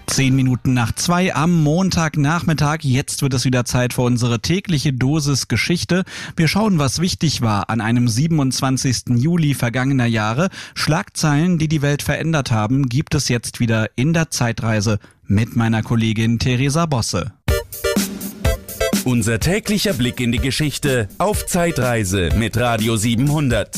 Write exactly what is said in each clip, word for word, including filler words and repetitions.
Zehn Minuten nach zwei am Montagnachmittag. Jetzt wird es wieder Zeit für unsere tägliche Dosis Geschichte. Wir schauen, was wichtig war an einem siebenundzwanzigsten Juli vergangener Jahre. Schlagzeilen, die die Welt verändert haben, gibt es jetzt wieder in der Zeitreise mit meiner Kollegin Theresa Bosse. Unser täglicher Blick in die Geschichte auf Zeitreise mit Radio siebenhundert.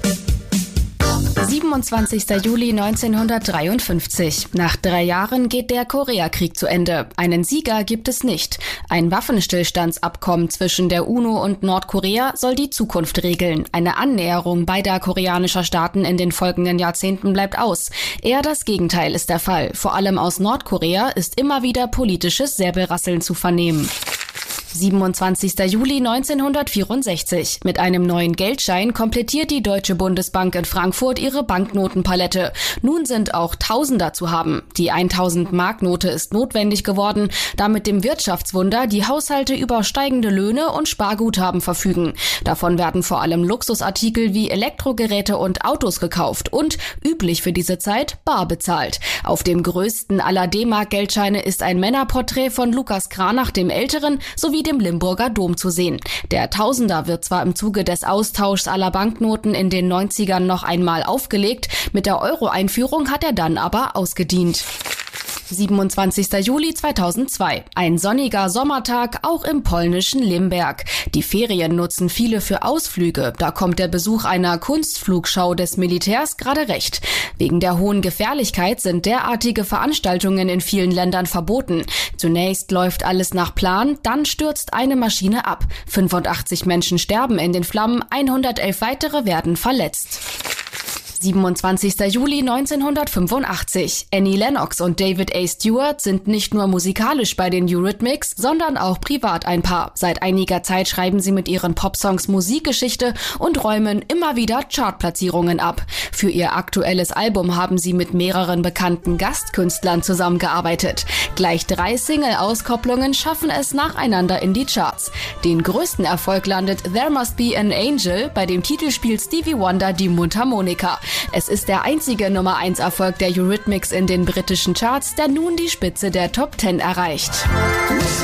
siebenundzwanzigster Juli neunzehnhundertdreiundfünfzig. Nach drei Jahren geht der Koreakrieg zu Ende. Einen Sieger gibt es nicht. Ein Waffenstillstandsabkommen zwischen der UNO und Nordkorea soll die Zukunft regeln. Eine Annäherung beider koreanischer Staaten in den folgenden Jahrzehnten bleibt aus. Eher das Gegenteil ist der Fall. Vor allem aus Nordkorea ist immer wieder politisches Säbelrasseln zu vernehmen. siebenundzwanzigster Juli neunzehnhundertvierundsechzig. Mit einem neuen Geldschein komplettiert die Deutsche Bundesbank in Frankfurt ihre Banknotenpalette. Nun sind auch Tausender zu haben. Die tausend-Mark-Note ist notwendig geworden, da mit dem Wirtschaftswunder die Haushalte über steigende Löhne und Sparguthaben verfügen. Davon werden vor allem Luxusartikel wie Elektrogeräte und Autos gekauft und, üblich für diese Zeit, bar bezahlt. Auf dem größten aller D-Mark-Geldscheine ist ein Männerporträt von Lukas Cranach dem Älteren sowie dem Limburger Dom zu sehen. Der Tausender wird zwar im Zuge des Austauschs aller Banknoten in den neunzigern noch einmal aufgelegt, mit der Euro-Einführung hat er dann aber ausgedient. siebenundzwanzigster Juli zweitausendzwei. Ein sonniger Sommertag, auch im polnischen Limberg. Die Ferien nutzen viele für Ausflüge. Da kommt der Besuch einer Kunstflugschau des Militärs gerade recht. Wegen der hohen Gefährlichkeit sind derartige Veranstaltungen in vielen Ländern verboten. Zunächst läuft alles nach Plan, dann stürzt eine Maschine ab. fünfundachtzig Menschen sterben in den Flammen, hundertelf weitere werden verletzt. siebenundzwanzigster Juli neunzehnhundertfünfundachtzig. Annie Lennox und David A. Stewart sind nicht nur musikalisch bei den Eurythmics, sondern auch privat ein Paar. Seit einiger Zeit schreiben sie mit ihren Popsongs Musikgeschichte und räumen immer wieder Chartplatzierungen ab. Für ihr aktuelles Album haben sie mit mehreren bekannten Gastkünstlern zusammengearbeitet. Gleich drei Single-Auskopplungen schaffen es nacheinander in die Charts. Den größten Erfolg landet There Must Be an Angel, bei dem Titel spielt Stevie Wonder die Mundharmonika. Es ist der einzige Nummer eins Erfolg der Eurythmics in den britischen Charts, der nun die Spitze der Top zehn erreicht.